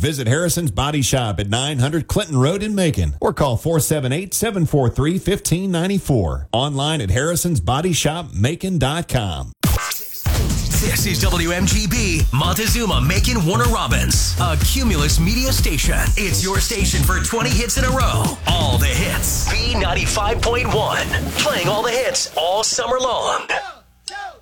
Visit Harrison's Body Shop at 900 Clinton Road in Macon or call 478-743-1594. Online at harrisonsbodyshopmacon.com. This is WMGB, Montezuma, Macon, Warner Robins, a Cumulus media station. It's your station for 20 hits in a row. All the hits. B95.1. Playing all the hits all summer long.